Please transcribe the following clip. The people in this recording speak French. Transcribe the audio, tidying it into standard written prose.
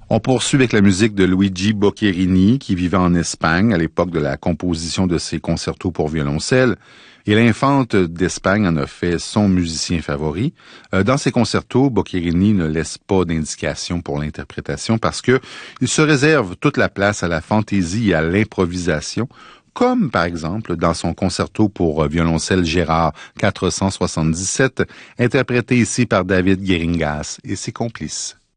On poursuit avec la musique de Luigi Boccherini, qui vivait en Espagne à l'époque de la composition de ses concertos pour violoncelle. Et l'infante d'Espagne en a fait son musicien favori. Dans ses concertos, Boccherini ne laisse pas d'indication pour l'interprétation parce que il se réserve toute la place à la fantaisie et à l'improvisation, comme par exemple dans son concerto pour violoncelle Gérard 477, interprété ici par David Gueringas et ses complices.